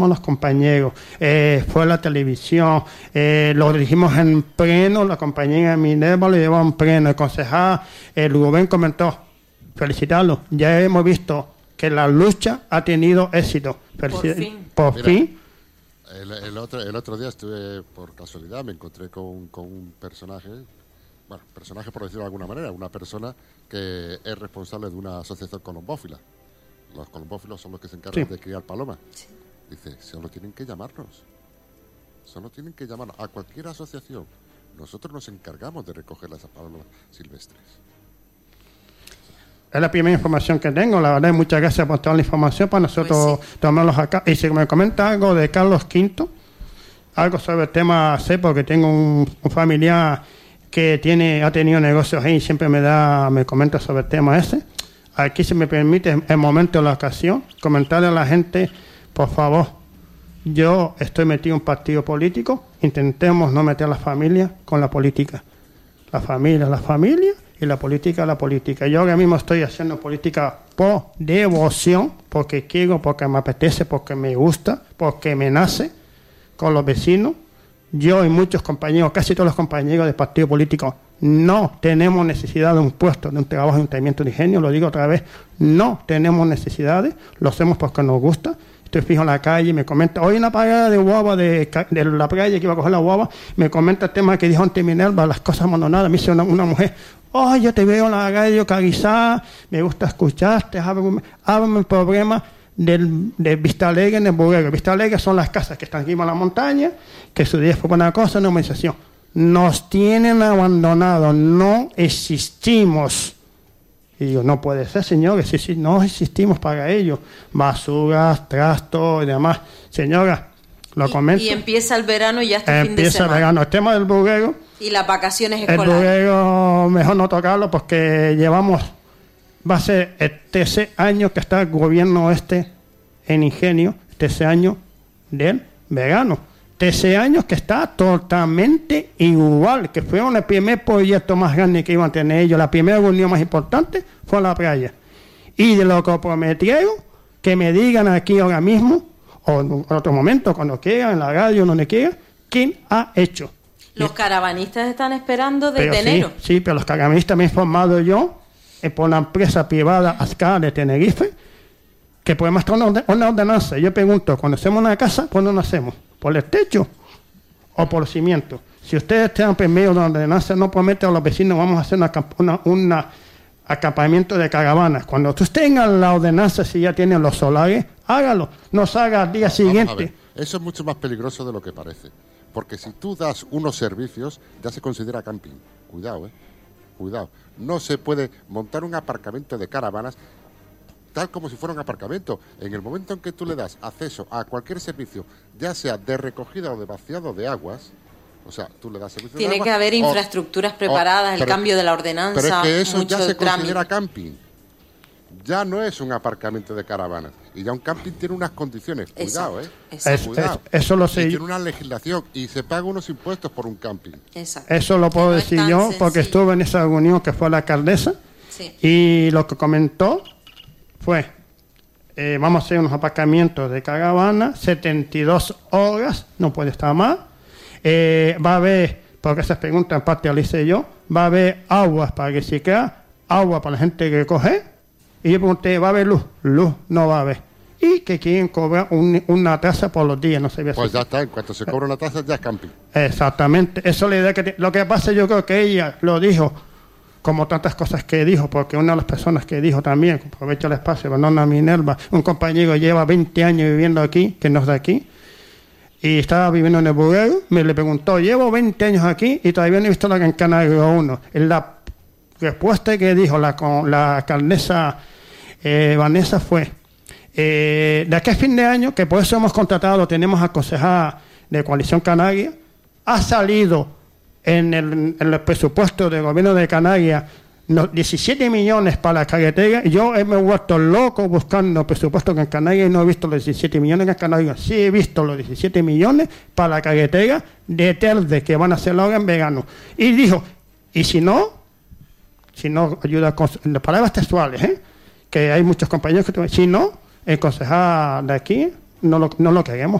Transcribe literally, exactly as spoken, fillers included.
los compañeros, eh, fue a la televisión, eh, lo dijimos en pleno, la compañera Minerva lo llevó en pleno, el concejal, el Rubén comentó, felicitarlo, ya hemos visto que la lucha ha tenido éxito. Por fin. Por Mira, fin. El, el, otro, el otro día estuve, por casualidad, me encontré con, con un personaje, bueno, personaje por decirlo de alguna manera, una persona que es responsable de una asociación colombófila. Los colombófilos son los que se encargan sí. de criar palomas. Sí. Dice, solo tienen que llamarnos. Solo tienen que llamarnos a cualquier asociación. Nosotros nos encargamos de recoger las palomas silvestres. Es la primera información que tengo. La verdad, muchas gracias por toda la información para nosotros pues sí. tomarlos acá. Y si me comenta algo de Carlos Quinto, algo sobre el tema C, porque tengo un, un familiar que tiene ha tenido negocios ahí y siempre me da me comenta sobre el tema ese. Aquí, si me permite, el momento, la ocasión, comentarle a la gente, por favor, yo estoy metido en un partido político, intentemos no meter a la familia con la política. La familia, la familia y la política, la política. Yo ahora mismo estoy haciendo política por devoción, porque quiero, porque me apetece, porque me gusta, porque me nace con los vecinos. Yo y muchos compañeros, casi todos los compañeros del partido político, no tenemos necesidad de un puesto, de un trabajo de ayuntamiento de Ingenio, lo digo otra vez, no tenemos necesidades, lo hacemos porque nos gusta. Estoy fijo en la calle y me comenta, hoy en la parada de guava de, de la playa que iba a coger la guava, me comenta el tema que dijo antes Minerva, las cosas abandonadas. Me dice una, una mujer, oh, yo te veo en la radio caguizada, me gusta escucharte, háblame el problema del, de Vista Alegre en el Burguero. Vista Alegre son las casas que están aquí en la montaña, que su día fue para una cosa, una organización. Nos tienen abandonados, no existimos. Y digo, no puede ser, señores, si, si no existimos para ello. Basuras, trastos y demás. Señora, lo y, comento. Y empieza el verano y ya está el fin de semana. Empieza el verano. El tema del Burguero. Y las vacaciones escolares. El Burguero, mejor no tocarlo porque llevamos, va a ser el tercer año que está el gobierno este en Ingenio, tercer año del verano. trece años que está totalmente igual, que fue el primer proyecto más grande que iban a tener ellos, la primera reunión más importante fue la playa. Y de lo que prometieron, que me digan aquí ahora mismo, o en otro momento, cuando quieran, en la radio, donde quieran, quién ha hecho. Los caravanistas están esperando desde enero. Sí, sí, pero los caravanistas me he informado yo, eh, por la empresa privada Ascar de Tenerife, que podemos hacer una, una ordenanza. Yo pregunto, cuando hacemos una casa, ¿por dónde hacemos? ¿Por el techo o por los cimientos? Si ustedes están en medio de la ordenanza, no prometen a los vecinos, vamos a hacer una, una, una acampamiento de caravanas. Cuando ustedes tengan la ordenanza, si ya tienen los solares, hágalo. No se haga al día siguiente. Eso es mucho más peligroso de lo que parece. Porque si tú das unos servicios, ya se considera camping. Cuidado, eh. Cuidado. No se puede montar un aparcamiento de caravanas tal como si fuera un aparcamiento. En el momento en que tú le das acceso a cualquier servicio, ya sea de recogida o de vaciado de aguas, o sea, tú le das servicio Tiene de agua, que haber o, infraestructuras preparadas, o, el pero, cambio de la ordenanza. Pero es que eso mucho ya se trámite. considera camping. Ya no es un aparcamiento de caravanas. Y ya un camping tiene unas condiciones. Cuidado, ¿eh? Es, Cuidado. Es, eso lo sé. Y tiene una legislación y se pagan unos impuestos por un camping. Exacto. Eso lo puedo no decir es yo sencillo. porque estuve en esa reunión que fue la alcaldesa. Sí. Y lo que comentó fue, eh, vamos a hacer unos aparcamientos de caravana, setenta y dos horas, no puede estar más. Eh, va a haber, porque esas preguntas en parte las hice yo, va a haber aguas para que se queda, agua para la gente que coge. Y yo pregunté, ¿va a haber luz? Luz no va a haber. Y que quieren cobrar un, una tasa por los días, no sé. Pues si ya está, en cuanto se cobra una tasa ya es camping. Exactamente, eso es la idea que te, lo que pasa, yo creo que ella lo dijo, como tantas cosas que dijo, porque una de las personas que dijo también, aprovecho el espacio, Bernardo Minerva, un compañero lleva veinte años viviendo aquí, que no es de aquí, y estaba viviendo en el Burguero, me le preguntó, llevo veinte años aquí y todavía no he visto la Gran Canaria uno. En la respuesta que dijo la, la alcaldesa eh, Vanessa fue, eh, de aquí a fin de año, que por eso hemos contratado, tenemos a concejal de Coalición Canaria, ha salido en el, en el presupuesto del gobierno de Canarias diecisiete millones para la carretera. Yo me he vuelto loco buscando presupuestos en Canarias y no he visto los diecisiete millones en Canarias. Sí he visto los diecisiete millones para la carretera de Telde, que van a hacer ahora en verano. Y dijo, y si no, si no ayuda con las palabras textuales, ¿eh? Que hay muchos compañeros que si no, el concejal de aquí, no lo, no lo queremos.